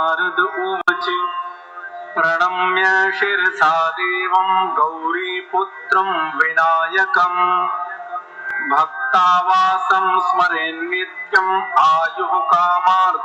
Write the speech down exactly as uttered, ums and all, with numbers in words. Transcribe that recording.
नारद उवाच प्रणम्य शिरसा देवं गौरीपुत्रं विनायकं भक्तावासं स्मरेन् नित्यम् आयुः कामार्थसिद्धिदम्